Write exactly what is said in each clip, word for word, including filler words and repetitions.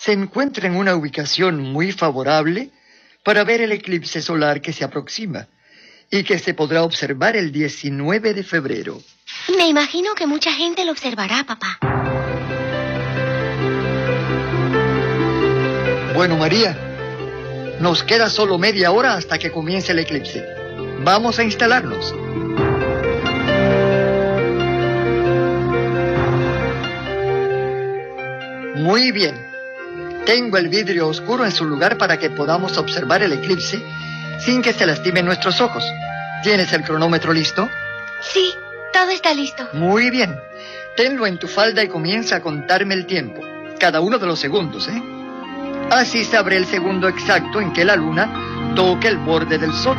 se encuentra en una ubicación muy favorable para ver el eclipse solar que se aproxima y que se podrá observar el diecinueve de febrero. Me imagino que mucha gente lo observará, papá. Bueno, María, nos queda solo media hora hasta que comience el eclipse. Vamos a instalarnos. Muy bien. Tengo el vidrio oscuro en su lugar para que podamos observar el eclipse sin que se lastimen nuestros ojos. ¿Tienes el cronómetro listo? Sí, todo está listo. Muy bien. Tenlo en tu falda y comienza a contarme el tiempo. Cada uno de los segundos, ¿eh? Así sabré el segundo exacto en que la luna toque el borde del sol.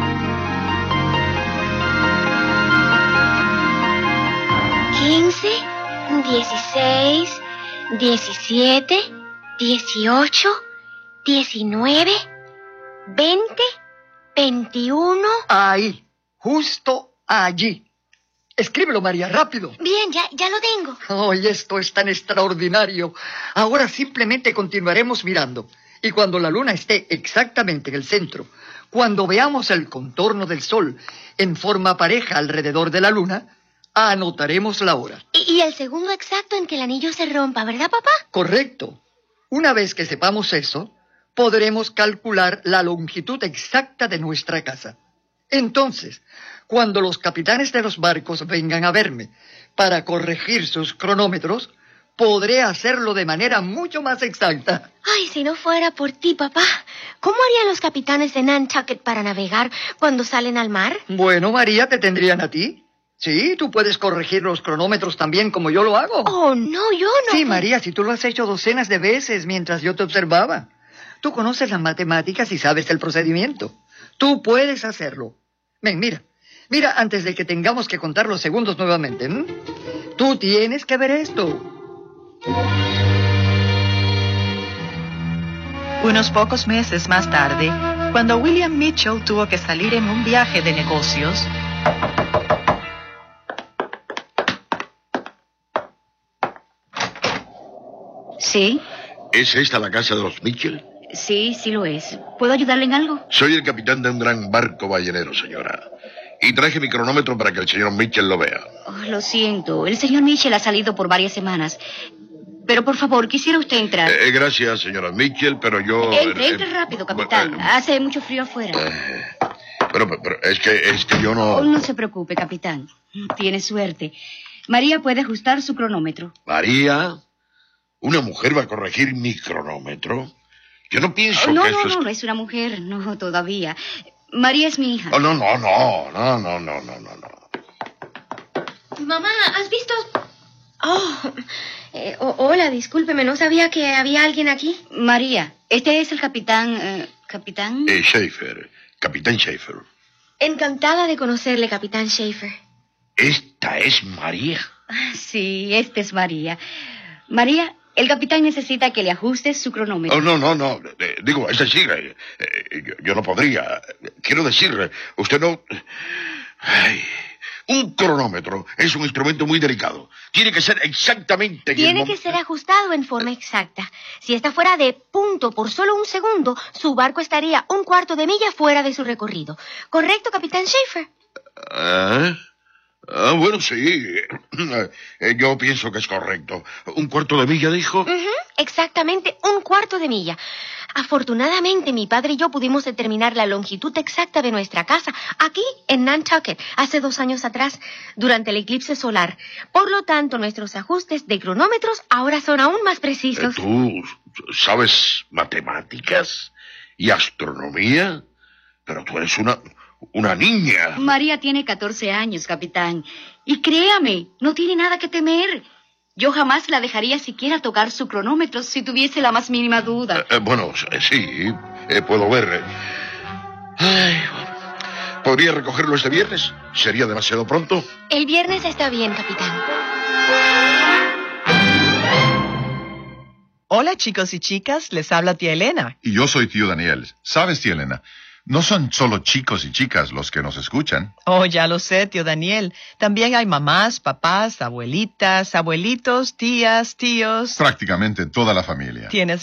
quince, dieciséis, diecisiete, dieciocho, diecinueve, veinte, veintiuno... Ahí, justo allí. Escríbelo, María, rápido. Bien, ya, ya lo tengo. ¡Oh, esto es tan extraordinario! Ahora simplemente continuaremos mirando. Y cuando la luna esté exactamente en el centro, cuando veamos el contorno del sol en forma pareja alrededor de la luna, anotaremos la hora. Y, y el segundo exacto en que el anillo se rompa, ¿verdad, papá? Correcto. Una vez que sepamos eso, podremos calcular la longitud exacta de nuestra casa. Entonces, cuando los capitanes de los barcos vengan a verme para corregir sus cronómetros, podré hacerlo de manera mucho más exacta. Ay, si no fuera por ti, papá, ¿cómo harían los capitanes de Nantucket para navegar cuando salen al mar? Bueno, María, ¿te tendrían a ti? Sí, tú puedes corregir los cronómetros también como yo lo hago. Oh, no, yo no. Sí, María, si tú lo has hecho docenas de veces mientras yo te observaba. Tú conoces las matemáticas y sabes el procedimiento. Tú puedes hacerlo. Ven, mira. Mira, antes de que tengamos que contar los segundos nuevamente. ¿m? Tú tienes que ver esto. Unos pocos meses más tarde, cuando William Mitchell tuvo que salir en un viaje de negocios... ¿Sí? ¿Es esta la casa de los Mitchell? Sí, sí lo es. ¿Puedo ayudarle en algo? Soy el capitán de un gran barco ballenero, señora. Y traje mi cronómetro para que el señor Mitchell lo vea. Oh, lo siento. El señor Mitchell ha salido por varias semanas. Pero, por favor, quisiera usted entrar. Eh, gracias, señora Mitchell, pero yo... Entre, eh, entre eh, rápido, capitán. eh, Hace mucho frío afuera. Eh, pero, pero es que, es que yo no... Oh, no se preocupe, capitán. Tiene suerte. María puede ajustar su cronómetro. María, ¿una mujer va a corregir mi cronómetro? Yo no pienso Oh, no, que no, eso no, es... no es una mujer. No, todavía. María es mi hija. Oh, no, no, no, no, no, no, no, no, no. Mamá, ¿has visto...? Oh, eh, oh, hola, discúlpeme, no sabía que había alguien aquí. María, este es el capitán... eh, ¿Capitán? Eh, Schaefer, capitán Schaefer. Encantada de conocerle, capitán Schaefer. ¿Esta es María? Sí, esta es María. María, el capitán necesita que le ajustes su cronómetro. Oh, no, no, no. Eh, digo, es decir, eh, eh, yo, yo no podría. Quiero decir, usted no... Ay, un cronómetro es un instrumento muy delicado. Tiene que ser exactamente... en el Tiene mom- que ser ajustado en forma exacta. Si está fuera de punto por solo un segundo, su barco estaría un cuarto de milla fuera de su recorrido. ¿Correcto, capitán Schaefer? Ah, ah, bueno, sí. Eh, yo pienso que es correcto. ¿Un cuarto de milla, dijo? Ujú, exactamente un cuarto de milla. Afortunadamente, mi padre y yo pudimos determinar la longitud exacta de nuestra casa aquí en Nantucket, hace dos años atrás, durante el eclipse solar. Por lo tanto, nuestros ajustes de cronómetros ahora son aún más Eh, precisos. ¿Tú sabes matemáticas y astronomía? Pero tú eres una, una niña. María tiene catorce años, capitán. Y créame, no tiene nada que temer. Yo jamás la dejaría siquiera tocar su cronómetro si tuviese la más mínima duda. Eh, eh, bueno, eh, sí, eh, puedo ver. eh. Ay, bueno. ¿Podría recogerlo este viernes? ¿Sería demasiado pronto? El viernes está bien, capitán. Hola, chicos y chicas, les habla tía Elena. Y yo soy tío Daniel. ¿Sabes, tía Elena? No son solo chicos y chicas los que nos escuchan. Oh, ya lo sé, tío Daniel. También hay mamás, papás, abuelitas, abuelitos, tías, tíos. Prácticamente toda la familia. Tienes